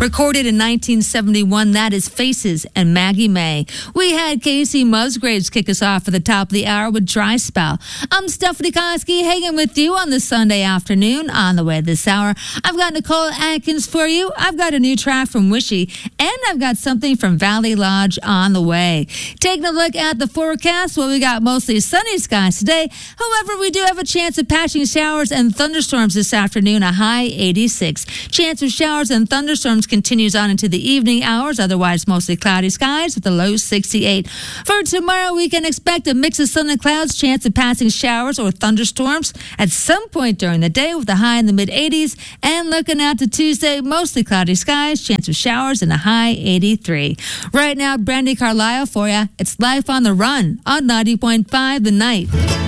Recorded in 1971, that is Faces and Maggie May. We had Casey Musgraves kick us off at the top of the hour with Dry Spell. I'm Stephanie Koski hanging with you on this Sunday afternoon. On the way this hour, I've got Nicole Atkins for you. I've got a new track from Wishy, and I've got something from Valley Lodge on the way. Taking a look at the forecast, well, we got mostly sunny skies today. However, we do have a chance of patching showers and thunderstorms this afternoon, a high 86. Chance of showers and thunderstorms continues on into the evening hours, otherwise mostly cloudy skies with a low 68. For tomorrow, we can expect a mix of sun and clouds, chance of passing showers or thunderstorms at some point during the day with a high in the mid-80s. And looking out to Tuesday, mostly cloudy skies, chance of showers and a high 83. Right now, Brandy Carlisle for you. It's Life on the Run on 90.5 The Night.